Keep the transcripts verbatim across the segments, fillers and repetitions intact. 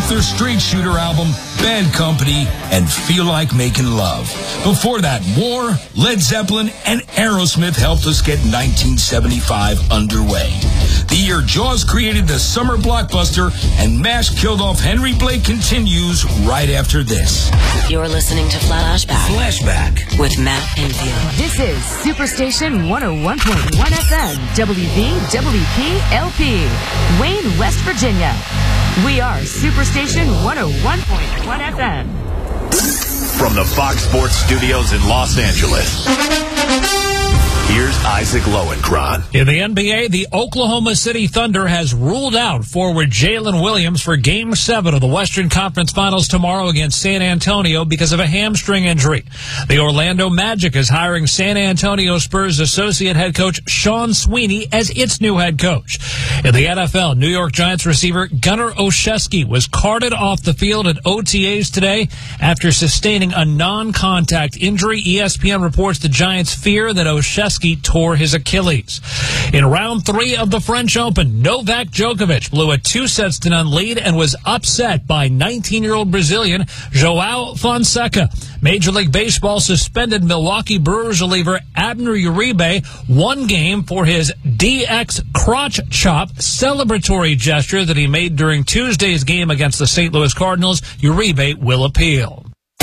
off their Straight Shooter album, Bad Company, and Feel Like Making Love. Before that, War, Led Zeppelin, and Aerosmith helped us get nineteen seventy-five underway. The year Jaws created the summer blockbuster and MASH killed off Henry Blake continues right after this. You're listening to Flashback. Flashback. With Matt Pinfield. This is Superstation one oh one point one F M, W V W P L P, Wayne, West Virginia. We are Superstation one oh one point one F M. From the Fox Sports Studios in Los Angeles, here's Isaac Lowenkron. In the N B A, the Oklahoma City Thunder has ruled out forward Jalen Williams for Game seven of the Western Conference Finals tomorrow against San Antonio because of a hamstring injury. The Orlando Magic is hiring San Antonio Spurs associate head coach Sean Sweeney as its new head coach. In the N F L, New York Giants receiver Gunnar Olszewski was carted off the field at O T As today after sustaining a non-contact injury. E S P N reports the Giants fear that Olszewski tore his Achilles. In round three of the French Open, Novak Djokovic blew a two sets to none lead and was upset by nineteen-year-old Brazilian João Fonseca. Major League Baseball suspended Milwaukee Brewers reliever Abner Uribe one game for his D X crotch chop celebratory gesture that he made during Tuesday's game against the Saint Louis Cardinals. Uribe will appeal.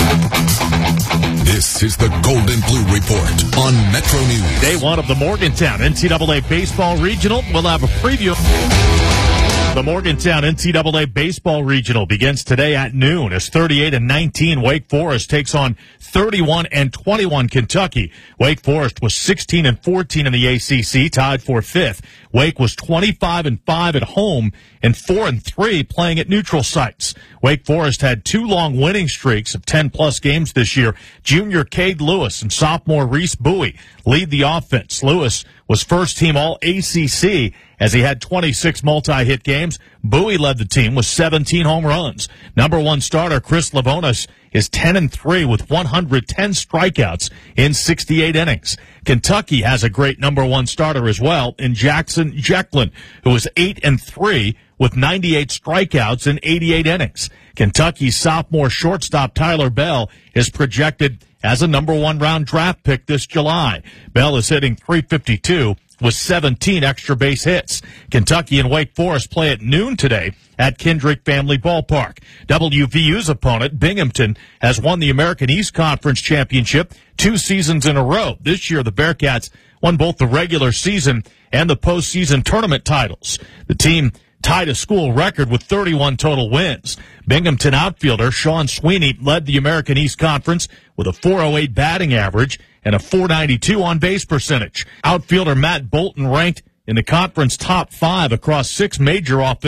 This is the Golden Blue Report on Metro News. Day one of the Morgantown N C double A Baseball Regional. We'll have a preview. The Morgantown N C double A Baseball Regional begins today at noon as thirty-eight and nineteen Wake Forest takes on thirty-one and twenty-one Kentucky. Wake Forest was sixteen and fourteen in the A C C, tied for fifth. Wake was twenty-five and five at home and four and three playing at neutral sites. Wake Forest had two long winning streaks of ten plus games this year. Junior Cade Lewis and sophomore Reese Bowie lead the offense. Lewis was first team all A C C as he had twenty-six multi-hit games. Bowie led the team with seventeen home runs. Number one starter Chris Lavonis is ten and three with one hundred ten strikeouts in sixty-eight innings. Kentucky has a great number one starter as well in Jackson Jecklin, who is eight and three with ninety-eight strikeouts in eighty-eight innings. Kentucky's sophomore shortstop Tyler Bell is projected as a number one round draft pick this July. Bell is hitting three fifty-two with seventeen extra base hits. Kentucky and Wake Forest play at noon today at Kendrick Family Ballpark. W V U's opponent, Binghamton, has won the American East Conference Championship two seasons in a row. This year, the Bearcats won both the regular season and the postseason tournament titles. The team tied a school record with thirty-one total wins. Binghamton outfielder Sean Sweeney led the American East Conference with a four oh eight batting average and a four ninety-two on-base percentage. Outfielder Matt Bolton ranked in the conference top five across six major offensive